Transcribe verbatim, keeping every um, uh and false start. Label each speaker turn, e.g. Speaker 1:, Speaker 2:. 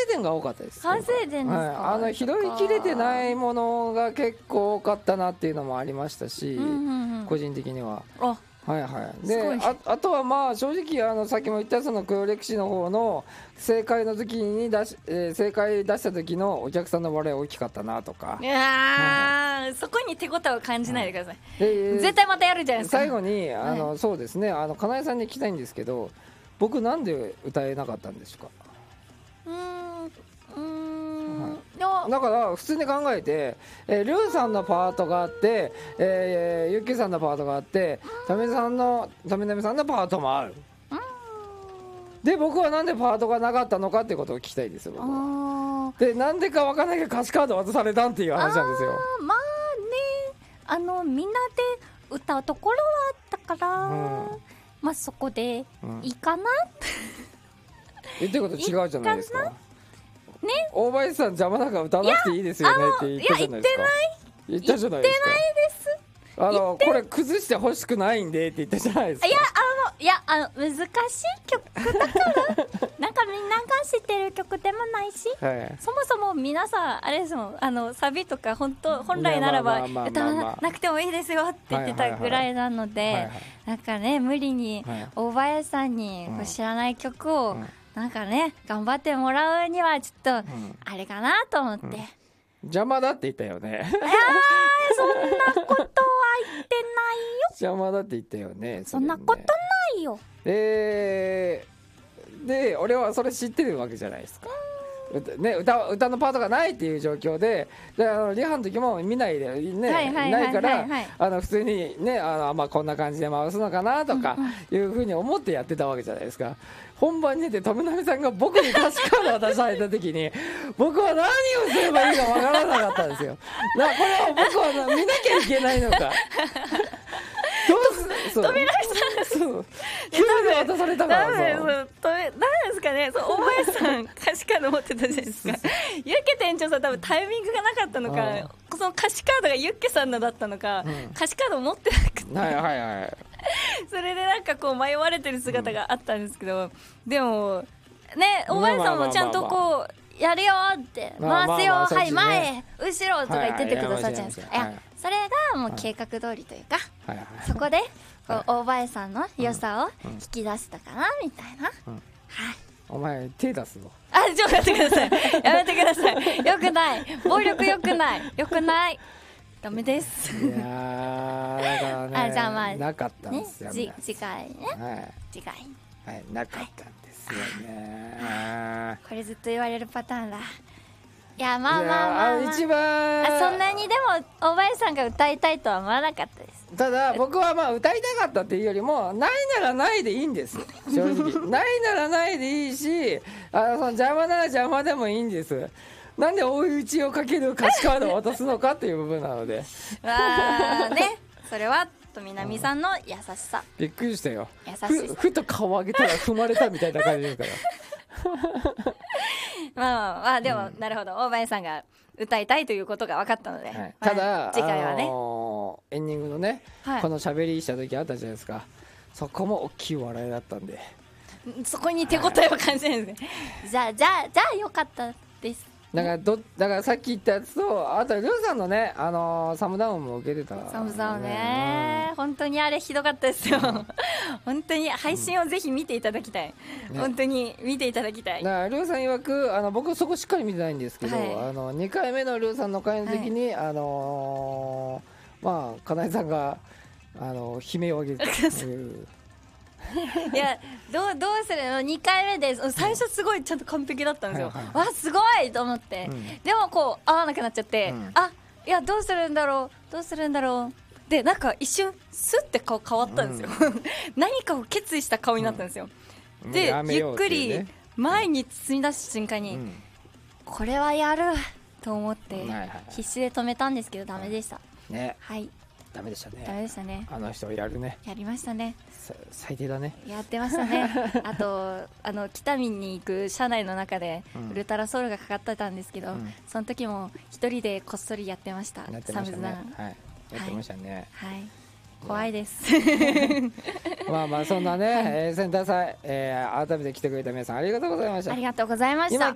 Speaker 1: 電が多かったです。
Speaker 2: 反省点ですか、
Speaker 1: はい、あの拾いきれてないものが結構多かったなっていうのもありましたし、
Speaker 2: うんうんうん、個
Speaker 1: 人的には
Speaker 2: あ
Speaker 1: はいはい、で あ, あとはまあ正直あのさっきも言ったその黒歴史の方の正解の時に出し、えー、正解出した時のお客さんの笑い大きかったなとか、
Speaker 2: いや、はい、そこに手応えを感じないでください、
Speaker 1: はい、
Speaker 2: 絶対またやるじゃないですか。
Speaker 1: 最後にあの、はい、そうですね、あのかなえさんに聞きたいんですけど、僕なんで歌えなかったんですか？
Speaker 2: うーんうーん、
Speaker 1: はい、だから普通に考えて、えー、リュウさんのパートがあって、えー、ユッキーさんのパートがあって、タメさんのタメナミさんのパートもある。で僕はなんでパートがなかったのかっていうことを聞きたいですよ。僕はでなんでか分からないけど歌詞カード渡されたんっていう話なんですよ。
Speaker 2: あまあね、あのみんなで歌うところはあったから、うん、まあそこでいいかな、うん、
Speaker 1: 言ってること違うじゃないですか。ね、大林さん邪魔だから歌わなくていいですよねって言ったじゃないですか。言ったじゃないですか。
Speaker 2: 言ってないです。
Speaker 1: あのこれ崩してほしくないんでって言ったじゃないですか。
Speaker 2: いやあのいやあの難しい曲だからなんかみんなが知ってる曲でもないし、はい、そもそも皆さんあれですもん、あのサビとか本当本来ならば歌わなくてもいいですよって言ってたぐらいなので、なんかね無理に大林さんに知らない曲を、うんうん、なんかね頑張ってもらうにはちょっとあれかなと思って、うんうん、
Speaker 1: 邪魔だって言ったよね。
Speaker 2: いやーそんなことは言ってないよ。
Speaker 1: 邪魔だって言ったよね。
Speaker 2: そんなことないよ。
Speaker 1: えー、で俺はそれ知ってるわけじゃないですか。ね、歌, 歌のパートがないっていう状況で、であのリハの時も見ないで、ね、ないからあの普通に、ね、あの、まあ、こんな感じで回すのかなとかいうふうに思ってやってたわけじゃないですか。本番に出て富波さんが僕に歌詞カードを渡された時に僕は何をすればいいかわからなかったんですよ。なこれは僕は見なきゃいけないのか。どうす
Speaker 2: 富波さん
Speaker 1: そう急に渡されたからさ、
Speaker 2: 何ですかね、そう大林さん歌詞カード持ってたじゃないですか。ユッケ店長さん多分タイミングがなかったのか、その歌詞カードがユッケさんのだったのか、うん、歌詞カード持ってなくて、
Speaker 1: はいはいはい、
Speaker 2: それでなんかこう迷われてる姿があったんですけど、うん、でもね大林さんもちゃんとこうやるよって回すよ、はい前後ろとか言っててくださったじゃないですか。いやそれがもう計画通りというか、はいはい、そこでこう大林さんの良さを引き出したかなみたいな、うんうん、はい。
Speaker 1: お前手出すぞ。
Speaker 2: あ、ちょっと待ってくださいやめてください。よくない、暴力よくない、よくない、ダメです。
Speaker 1: いやーだからね、
Speaker 2: あ、じゃあまあ
Speaker 1: なかったんですよ、
Speaker 2: ね、次回ね、はい、次回
Speaker 1: はいなかったんですよね、
Speaker 2: はい、これずっと言われるパターンだ。いやまあまあまあ、まあ、
Speaker 1: 一番
Speaker 2: あそんなにでも大林さんが歌いたいとは思わなかったです。
Speaker 1: ただ僕はまあ歌いたかったっていうよりもないならないでいいんです正直ないならないでいいし、あのその邪魔なら邪魔でもいいんです。なんで追い打ちをかける歌詞カードを渡すのかっていう部分なので
Speaker 2: あね、それは富波さんの優しさ、
Speaker 1: びっくりしたよ。
Speaker 2: 優しさ
Speaker 1: ふ, ふと顔上げたら踏まれたみたいな感じですから
Speaker 2: まあまあまあでも、うん、なるほど、大林さんが歌いたいということが分かったので、はい、
Speaker 1: ただ、
Speaker 2: まあ、次回はね、
Speaker 1: あのー、エンディングのね、はい、この喋りした時あったじゃないですか。そこも大きい笑いだったんで、
Speaker 2: そこに手応えを感じないんですね、はい、じゃあじゃあじゃあよかったです。
Speaker 1: だからどだからさっき言ったやつと、あとルーさんのね、あのー、サムダウンも受けてた、ね、
Speaker 2: サムダウンね、うん、本当にあれひどかったですよ、うん、本当に配信をぜひ見ていただきたい、うん、本当に見ていただきたい。
Speaker 1: だからルーさん曰く、あの僕そこしっかり見てないんですけど、はい、あのにかいめのルーさんの会の時に、はい、あのー、まあかなえさんがあの悲鳴を上げるという
Speaker 2: いや ど, うどうするのにかいめで最初すごいちゃんと完璧だったんですよ、はいはいはい、わすごいと思って、うん、でもこう合わなくなっちゃって、うん、あいやどうするんだろうどうするんだろうで、なんか一瞬スッて顔変わったんですよ、うん、何かを決意した顔になったんですよ、うん、で、ね、ゆっくり前に進み出す瞬間に、うん、これはやると思って必死で止めたんですけどダメでした、
Speaker 1: ね、
Speaker 2: はい
Speaker 1: ダメでしたね。
Speaker 2: ダメでしたね。
Speaker 1: あの人やるね。
Speaker 2: やりましたね。
Speaker 1: 最低だね。
Speaker 2: やってましたね。あとあの北見に行く車内の中で、うん、ウルトラソウルがかかってたんですけど、うん、その時も一人でこっそりやってました。
Speaker 1: やってましたね。はい。やってましたね。
Speaker 2: はい。はい、怖いです。
Speaker 1: まあまあそんなね、はい、えー、センター祭、えー、改めて来てくれた皆さんありがとうございました。
Speaker 2: ありがとうございました。